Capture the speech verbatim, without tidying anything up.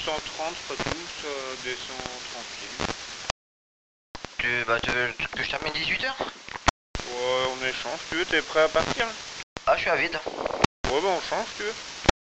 cent trente repousse, euh, descend tranquille. Tu, bah, tu veux que je termine dix-huit heures? Ouais, on échange, tu veux, t'es prêt à partir? Ah, je suis à vide. Ouais, bah on change, tu veux.